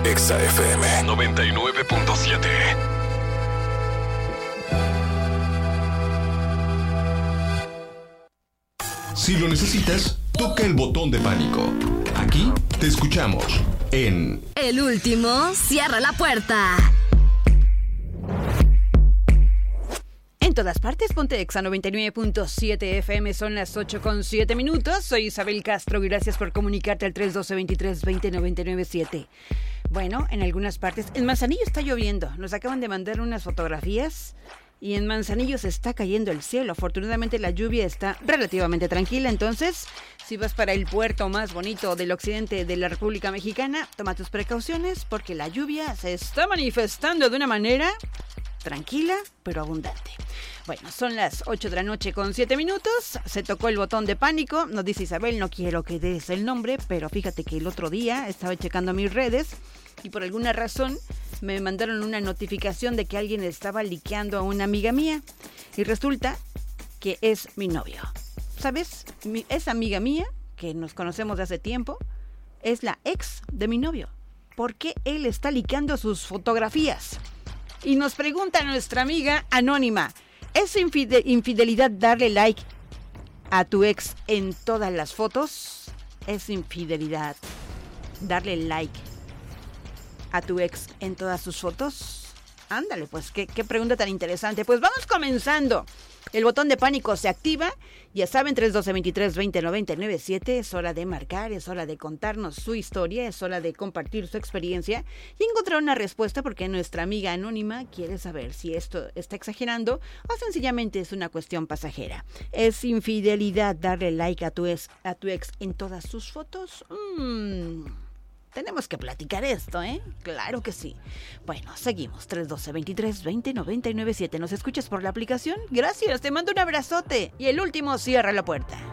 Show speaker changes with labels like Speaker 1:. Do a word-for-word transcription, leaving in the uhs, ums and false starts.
Speaker 1: Exa F M noventa y nueve punto siete. Si lo necesitas, toca el botón de pánico. Aquí te escuchamos en
Speaker 2: El último cierra la puerta. En todas partes, ponte Exa noventa y nueve punto siete F M, son las ocho con siete minutos. Soy Isabel Castro y gracias por comunicarte al tres uno dos, veintitrés veinte, noventa y nueve siete. Bueno, en algunas partes, en Manzanillo está lloviendo. Nos acaban de mandar unas fotografías y en Manzanillo se está cayendo el cielo. Afortunadamente la lluvia está relativamente tranquila, entonces si vas para el puerto más bonito del occidente de la República Mexicana, toma tus precauciones porque la lluvia se está manifestando de una manera tranquila pero abundante. Bueno, son las ocho de la noche con siete minutos. Se tocó el botón de pánico. Nos dice Isabel, no quiero que des el nombre, pero fíjate que el otro día estaba checando mis redes y por alguna razón me mandaron una notificación de que alguien estaba liqueando a una amiga mía y resulta que es mi novio. ¿Sabes? Mi, esa amiga mía, que nos conocemos de hace tiempo, es la ex de mi novio. ¿Por qué él está liqueando sus fotografías? Y nos pregunta nuestra amiga anónima, ¿es infide- infidelidad darle like a tu ex en todas las fotos? ¿Es infidelidad darle like a tu ex en todas sus fotos? Ándale, pues, qué, qué pregunta tan interesante. Pues vamos comenzando. El botón de pánico se activa. Ya saben, tres uno dos, veintitrés veinte, noventa y nueve siete. Es hora de marcar, es hora de contarnos su historia, es hora de compartir su experiencia y encontrar una respuesta porque nuestra amiga anónima quiere saber si esto está exagerando o sencillamente es una cuestión pasajera. ¿Es infidelidad darle like a tu ex, a tu ex en todas sus fotos? Mmm... Tenemos que platicar esto, ¿eh? Claro que sí. Bueno, seguimos. tres uno dos, veintitrés veinte, noventa y nueve siete. ¿Nos escuchas por la aplicación? Gracias, te mando un abrazote. Y el último cierra la puerta.